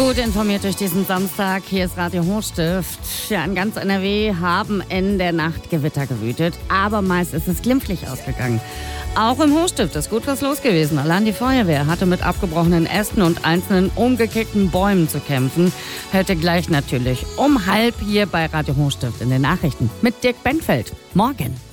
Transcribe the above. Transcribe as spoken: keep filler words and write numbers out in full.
Gut informiert durch diesen Samstag. Hier ist Radio Hochstift. Ja, in ganz N R W haben in der Nacht Gewitter gewütet, aber meist ist es glimpflich ausgegangen. Auch im Hochstift ist gut was los gewesen. Allein die Feuerwehr hatte mit abgebrochenen Ästen und einzelnen umgekickten Bäumen zu kämpfen. Hörte gleich natürlich um halb hier bei Radio Hochstift in den Nachrichten mit Dirk Benfeld. Morgen.